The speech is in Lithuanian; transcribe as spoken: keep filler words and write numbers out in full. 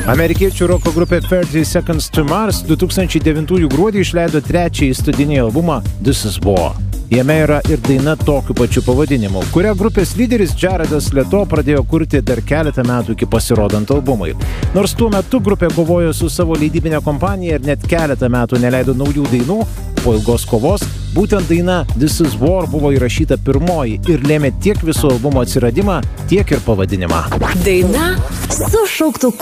Amerikiečių roko grupė thirty Seconds to Mars du tūkstančiai devintųjų gruodį išleido trečiąjį studijinį albumą This Is War. Jame yra ir daina tokiu pačiu pavadinimu, kurią grupės lyderis Jaredas Leto pradėjo kurti dar keletą metų iki pasirodant albumui. Nors tuo metu grupė kovojo su savo leidybinė kompanija ir net keletą metų neleido naujų dainų, po ilgos kovos būtent daina This Is War buvo įrašyta pirmoji ir lėmė tiek viso albumo atsiradimą, tiek ir pavadinimą. Daina su šauktuku.